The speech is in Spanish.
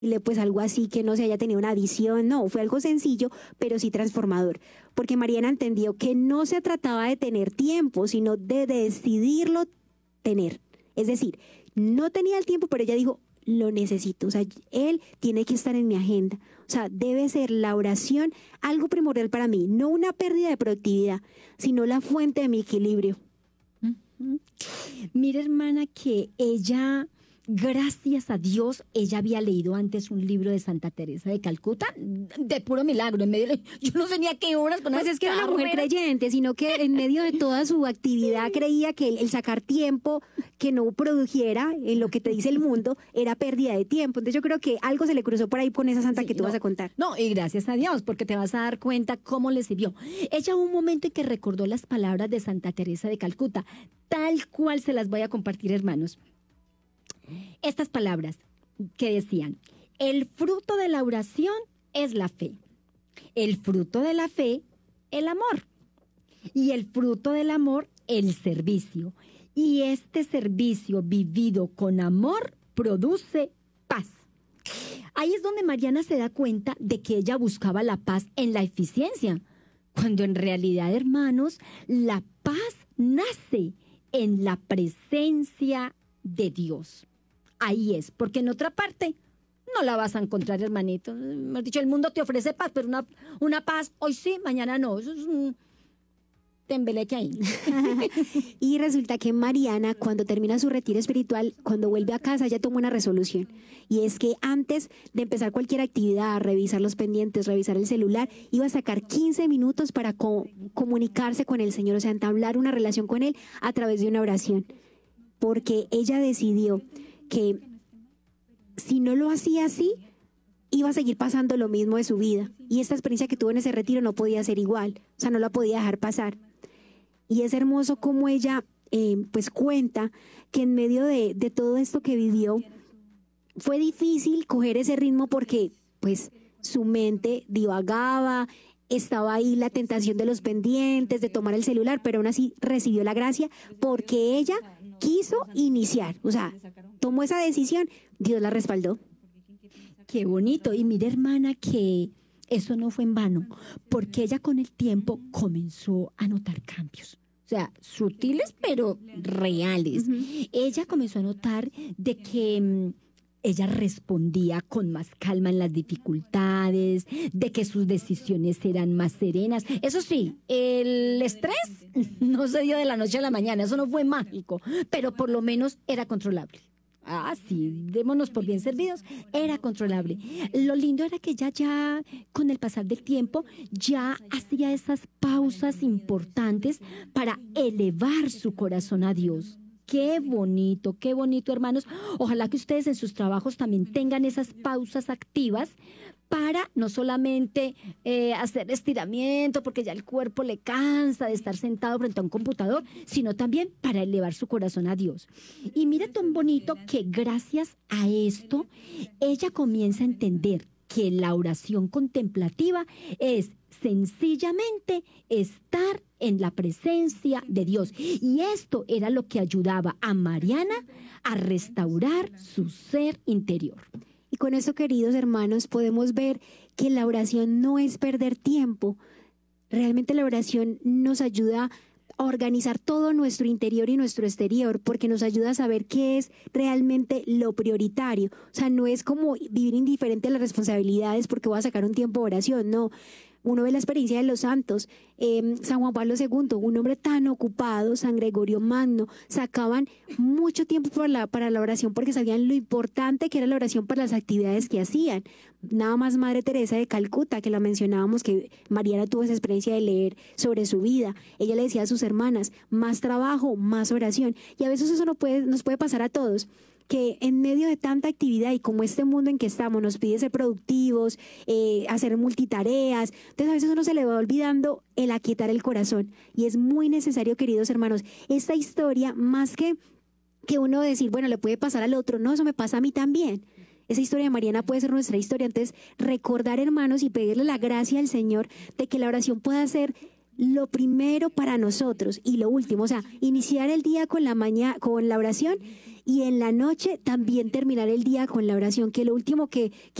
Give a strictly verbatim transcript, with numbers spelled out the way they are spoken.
pues algo así que no se haya tenido una visión, no, fue algo sencillo, pero sí transformador, porque Mariana entendió que no se trataba de tener tiempo, sino de decidirlo tener. Es decir, no tenía el tiempo, pero ella dijo, lo necesito, o sea, él tiene que estar en mi agenda, o sea, debe ser la oración algo primordial para mí, no una pérdida de productividad, sino la fuente de mi equilibrio. Uh-huh. Mira, hermana, que ella, gracias a Dios, ella había leído antes un libro de Santa Teresa de Calcuta, de puro milagro, en medio de, yo no tenía qué horas con Pues es que era una mujer creyente, sino que en medio de toda su actividad sí. creía que el, el sacar tiempo que no produjera en lo que te dice el mundo era pérdida de tiempo. Entonces yo creo que algo se le cruzó por ahí con esa santa sí, que tú no, vas a contar. No, y gracias a Dios, porque te vas a dar cuenta cómo le sirvió. Ella hubo un momento en que recordó las palabras de Santa Teresa de Calcuta, tal cual se las voy a compartir, hermanos. Estas palabras que decían, el fruto de la oración es la fe, el fruto de la fe, el amor, y el fruto del amor, el servicio. Y este servicio vivido con amor produce paz. Ahí es donde Mariana se da cuenta de que ella buscaba la paz en la eficiencia, cuando en realidad, hermanos, la paz nace en la presencia de Dios. Ahí es, porque en otra parte no la vas a encontrar, hermanito. Me has dicho, el mundo te ofrece paz, pero una, una paz hoy sí, mañana no. Eso es un tembeleque ahí. Y resulta que Mariana, cuando termina su retiro espiritual, cuando vuelve a casa, ella toma una resolución. Y es que antes de empezar cualquier actividad, revisar los pendientes, revisar el celular, iba a sacar quince minutos para co- comunicarse con el Señor, o sea, entablar una relación con Él a través de una oración. Porque ella decidió que si no lo hacía así, iba a seguir pasando lo mismo de su vida. Y esta experiencia que tuvo en ese retiro no podía ser igual, o sea, no la podía dejar pasar. Y es hermoso cómo ella eh, pues cuenta que en medio de, de todo esto que vivió, fue difícil coger ese ritmo porque pues su mente divagaba, estaba ahí la tentación de los pendientes, de tomar el celular, pero aún así recibió la gracia porque ella quiso iniciar, o sea, tomó esa decisión, Dios la respaldó. Qué bonito. Y mira, hermana, que eso no fue en vano, porque ella con el tiempo comenzó a notar cambios. O sea, sutiles, pero reales. Uh-huh. Ella comenzó a notar de que um, ella respondía con más calma en las dificultades, de que sus decisiones eran más serenas. Eso sí, el estrés no se dio de la noche a la mañana, eso no fue mágico, pero por lo menos era controlable. Ah, sí, démonos por bien servidos, era controlable. Lo lindo era que ella ya, con el pasar del tiempo, ya hacía esas pausas importantes para elevar su corazón a Dios. Qué bonito, qué bonito, hermanos. Ojalá que ustedes en sus trabajos también tengan esas pausas activas para no solamente eh, hacer estiramiento, porque ya el cuerpo le cansa de estar sentado frente a un computador, sino también para elevar su corazón a Dios. Y mira tan bonito que gracias a esto, ella comienza a entender que la oración contemplativa es sencillamente estar en la presencia de Dios. Y esto era lo que ayudaba a Mariana a restaurar su ser interior. Y con eso, queridos hermanos, podemos ver que la oración no es perder tiempo. Realmente la oración nos ayuda a organizar todo nuestro interior y nuestro exterior, porque nos ayuda a saber qué es realmente lo prioritario. O sea, no es como vivir indiferente a las responsabilidades porque voy a sacar un tiempo de oración, no. Uno ve la experiencia de los santos, eh, San Juan Pablo segundo, un hombre tan ocupado, San Gregorio Magno, sacaban mucho tiempo para la, para la oración porque sabían lo importante que era la oración para las actividades que hacían. Nada más Madre Teresa de Calcuta, que la mencionábamos, que Mariana tuvo esa experiencia de leer sobre su vida. Ella le decía a sus hermanas, más trabajo, más oración. Y a veces eso no puede, nos puede pasar a todos, que en medio de tanta actividad y como este mundo en que estamos nos pide ser productivos, eh, hacer multitareas, entonces a veces uno se le va olvidando el aquietar el corazón. Y es muy necesario, queridos hermanos, esta historia, más que que uno decir, bueno, le puede pasar al otro, no, eso me pasa a mí también. Esa historia de Mariana puede ser nuestra historia. Entonces, recordar, hermanos, y pedirle la gracia al Señor de que la oración pueda ser lo primero para nosotros y lo último, o sea, iniciar el día con la mañana, con la oración y en la noche también terminar el día con la oración, que lo último que